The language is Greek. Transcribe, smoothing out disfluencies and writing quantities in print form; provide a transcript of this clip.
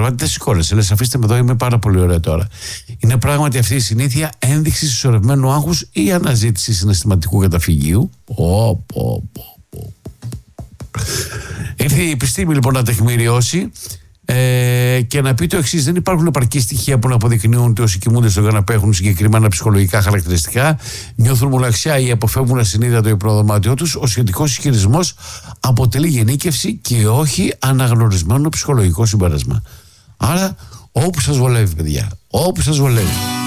κρεβάτι, δεν σηκώνεσαι. Λες, αφήστε με εδώ, είμαι πάρα πολύ ωραία τώρα. Είναι πράγματι αυτή η συνήθεια ένδειξη συσσωρευμένου άγχους ή αναζήτηση συναισθηματικού καταφυγίου? Ήρθε η επιστήμη λοιπόν να τεκμηριώσει και να πει το εξής: δεν υπάρχουν επαρκή στοιχεία που να αποδεικνύουν ότι όσοι κοιμούνται στον καναπέ έχουν συγκεκριμένα ψυχολογικά χαρακτηριστικά, νιώθουν μοναξιά ή αποφεύγουν ασυνείδητα το υπνοδωμάτιό τους. Ο σχετικός ισχυρισμός αποτελεί γενίκευση και όχι αναγνωρισμένο ψυχολογικό συμπέρασμα. Άρα, όπου σας βολεύει, παιδιά, όπου σας βολεύει.